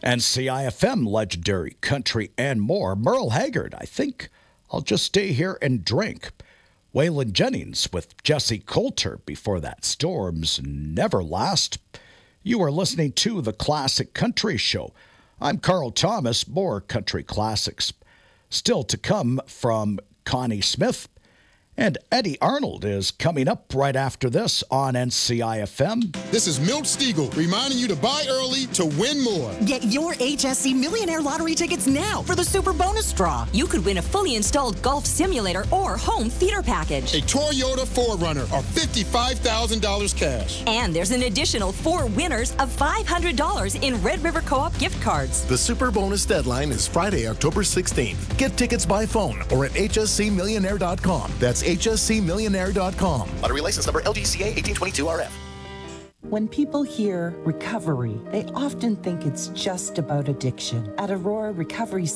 And CIFM, legendary country and more. Merle Haggard, I think I'll just stay here and drink. Waylon Jennings with Jesse Coulter before that. Storms never last. You are listening to The Classic Country Show. I'm Carl Thomas. More country classics still to come from Connie Smith. And Eddie Arnold is coming up right after this on NCIFM. This is Milt Stiegel reminding you to buy early to win more. Get your HSC Millionaire Lottery tickets now for the Super Bonus Draw. You could win a fully installed golf simulator or home theater package. A Toyota 4Runner or $55,000 cash. And there's an additional 4 winners of $500 in Red River Co-op gift cards. The Super Bonus deadline is Friday, October 16th. Get tickets by phone or at hscmillionaire.com. That's hscmillionaire.com. Lottery license number LGCA 1822RF. When people hear recovery, they often think it's just about addiction. At Aurora Recovery